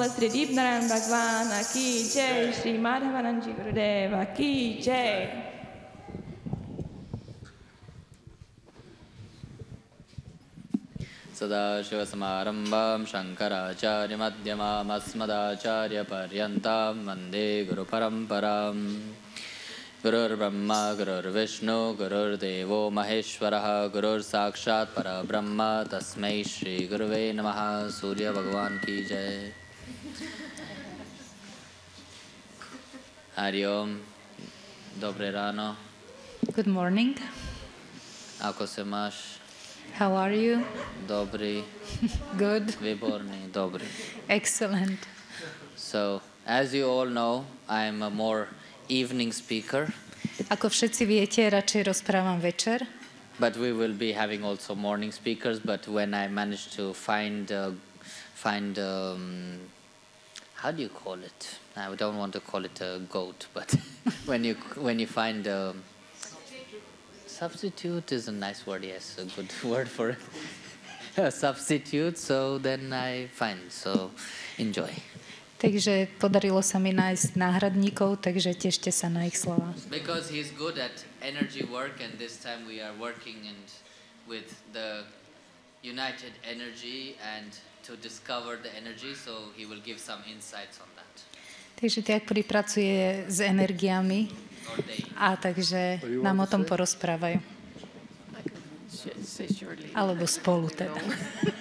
Bolo Sri Deepnaran Bhagwana ki jai, Sri Madhavananji Gurudeva ki jai. Sadashivasamarambam Shankaracharya Madhyamam Asmadacharya Paryantam Vande Guru Paramparam. Gurur Brahma Gurur Vishnu Gurur Devo Maheshwaraha Gurur Sakshat Parabrahma Tasmai Shri Guruve Namaha. Surya Bhagavan ki jai. Hari Om. Dobre ráno. Good morning. Ako se máš? How are you? Dobrý. Good. Výborný. Dobrý. Excellent. So, as you all know, I am a more evening speaker. Ako všetci viete, radšej rozprávam večer. But we will be having also morning speakers. But when I managed to find how do you call it? I don't want to call it a goat, but when you find substitute is a nice word. Yes, a good word for it. A substitute. So then I find. So enjoy. Takže podarilo sa mi nájsť náhradníkov, takže tešte sa na ich slova. Because he's good at energy work, and this time we are working with the united energy and to discover the energy, so he will give some insights on that. Takže tak pracuje s energiami a takže nám o tom porozprávajú. Alebo spolu teda.